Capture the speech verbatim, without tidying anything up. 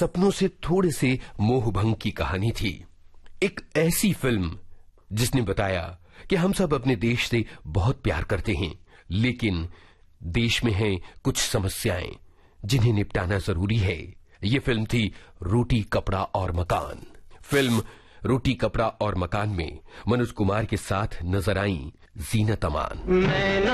सपनों से थोड़े से मोहभंग की कहानी थी। एक ऐसी फिल्म जिसने बताया कि हम सब अपने देश से बहुत प्यार करते हैं, लेकिन देश में हैं कुछ समस्याएं जिन्हें निपटाना जरूरी है। ये फिल्म थी रोटी कपड़ा और मकान। फिल्म रोटी कपड़ा और मकान में मनोज कुमार के साथ नजर आई जीनत अमान।